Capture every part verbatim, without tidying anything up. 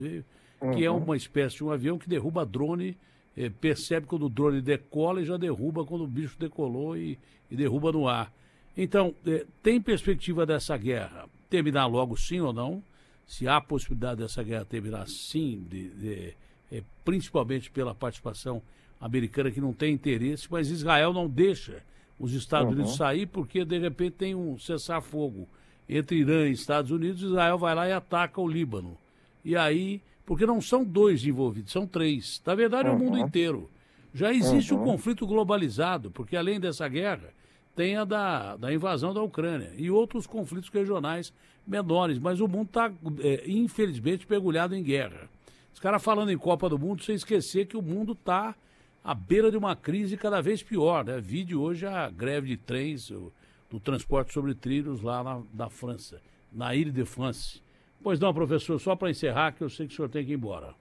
que é Uhum. uma espécie de um avião que derruba drone, eh, percebe quando o drone decola e já derruba quando o bicho decolou e, e derruba no ar. Então, eh, tem perspectiva dessa guerra terminar logo sim ou não? Se há possibilidade dessa guerra terminar sim, de, de, eh, principalmente pela participação americana que não tem interesse, mas Israel não deixa os Estados Uhum. Unidos sair porque de repente tem um cessar-fogo entre Irã e Estados Unidos, Israel vai lá e ataca o Líbano. E aí, porque não são dois envolvidos, são três. Na verdade, é o mundo Uhum. inteiro. Já existe Uhum. um conflito globalizado, porque além dessa guerra, tem a da, da invasão da Ucrânia e outros conflitos regionais menores. Mas o mundo está, é, infelizmente, mergulhado em guerra. Os caras falando em Copa do Mundo, sem esquecer que o mundo está à beira de uma crise cada vez pior. Né? Vide hoje a greve de trens, o, do transporte sobre trilhos lá na, na França, na Ile de France. Pois não, professor, só para encerrar, que eu sei que o senhor tem que ir embora.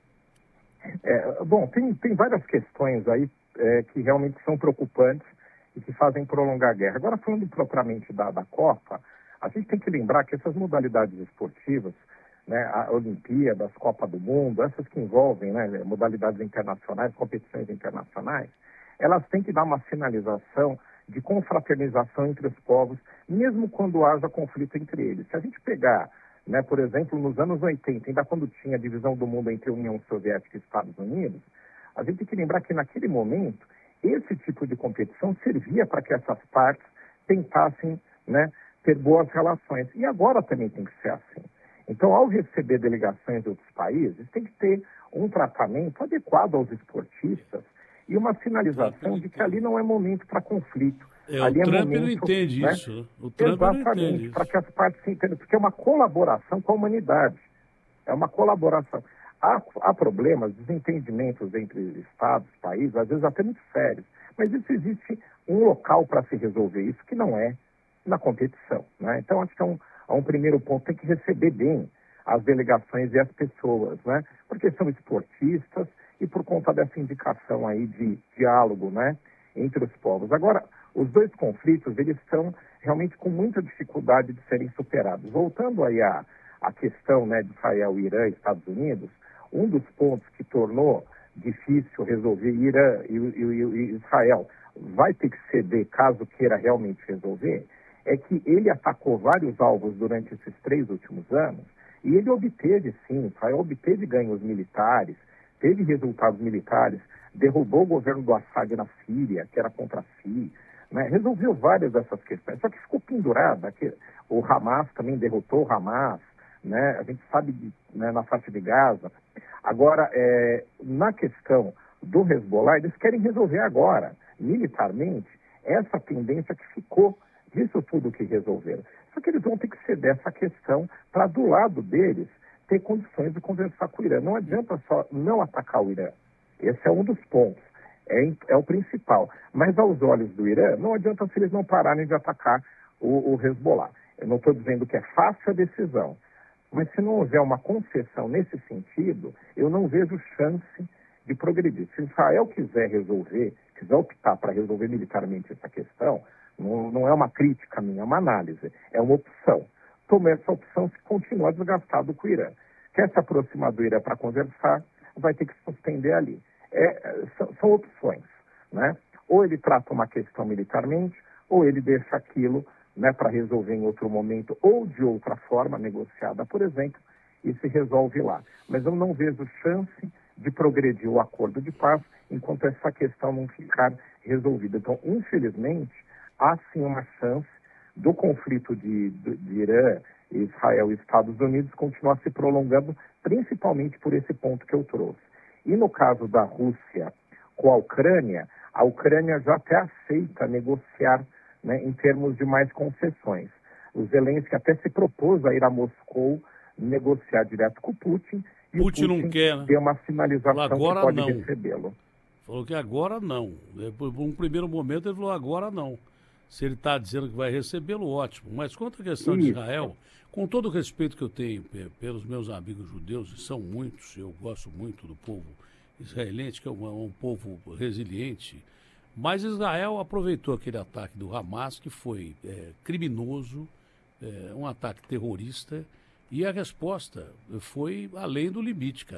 É, bom, tem, tem várias questões aí é, que realmente são preocupantes e que fazem prolongar a guerra. Agora, falando propriamente da, da Copa, a gente tem que lembrar que essas modalidades esportivas, né, a Olimpíadas, Copa do Mundo, essas que envolvem, né, modalidades internacionais, competições internacionais, elas têm que dar uma sinalização de confraternização entre os povos, mesmo quando haja conflito entre eles. Se a gente pegar, né, por exemplo, nos anos oitenta, ainda quando tinha a divisão do mundo entre a União Soviética e Estados Unidos, a gente tem que lembrar que naquele momento, esse tipo de competição servia para que essas partes tentassem, né, ter boas relações. E agora também tem que ser assim. Então, ao receber delegações de outros países, tem que ter um tratamento adequado aos esportistas e uma sinalização de que ali não é momento para conflito. É, ali o é Trump momento, não entende né, isso. O Trump exatamente, não entende para isso. que as partes se entendam, porque é uma colaboração com a humanidade. É uma colaboração. Há, há problemas, desentendimentos entre estados, países, às vezes até muito sérios, mas isso existe um local para se resolver isso, que não é na competição. Né? Então, acho que é um, é um primeiro ponto, tem que receber bem as delegações e as pessoas, né? Porque são esportistas e por conta dessa indicação aí de diálogo, né, entre os povos. Agora, os dois conflitos, eles estão realmente com muita dificuldade de serem superados. Voltando aí à, à questão, né, de Israel, Irã e Estados Unidos, um dos pontos que tornou difícil resolver Irã e, e, e Israel vai ter que ceder caso queira realmente resolver, é que ele atacou vários alvos durante esses três últimos anos e ele obteve, sim, Israel obteve ganhos militares, teve resultados militares, derrubou o governo do Assad na Síria, que era contra si, né? Resolveu várias dessas questões, só que ficou pendurada, que o Hamas também derrotou o Hamas, né? A gente sabe de, né, na faixa de Gaza. Agora, é, na questão do Hezbollah, eles querem resolver agora, militarmente, essa tendência que ficou disso tudo que resolveram. Só que eles vão ter que ceder essa questão para, do lado deles, ter condições de conversar com o Irã. Não adianta só não atacar o Irã. Esse é um dos pontos. É, é o principal. Mas, aos olhos do Irã, não adianta se eles não pararem de atacar o, o Hezbollah. Eu não estou dizendo que é fácil a decisão. Mas, se não houver uma concessão nesse sentido, eu não vejo chance de progredir. Se Israel quiser resolver, quiser optar para resolver militarmente essa questão, não, não é uma crítica minha, é uma análise. É uma opção. Tomar essa opção se continuar desgastado com o Irã. Quer se aproximar do Irã para conversar, vai ter que se suspender ali. É, são, são opções, né? Ou ele trata uma questão militarmente, ou ele deixa aquilo, né, para resolver em outro momento, ou de outra forma, negociada, por exemplo, e se resolve lá. Mas eu não vejo chance de progredir o acordo de paz enquanto essa questão não ficar resolvida. Então, infelizmente, há sim uma chance do conflito de, de, de Irã, Israel e Estados Unidos continuar se prolongando, principalmente por esse ponto que eu trouxe. E no caso da Rússia com a Ucrânia, a Ucrânia já até aceita negociar, né, em termos de mais concessões. O Zelensky até se propôs a ir a Moscou negociar direto com o Putin, e Putin o Putin não quer, né? deu uma sinalização Agora que pode não. recebê-lo. Falou que agora não. Por um primeiro momento ele falou agora não. Se ele está dizendo que vai recebê-lo, ótimo. Mas quanto à questão de Israel, com todo o respeito que eu tenho pelos meus amigos judeus, e são muitos, eu gosto muito do povo israelense, que é um, um povo resiliente, mas Israel aproveitou aquele ataque do Hamas, que foi é, criminoso, é, um ataque terrorista, e a resposta foi além do limite, cara.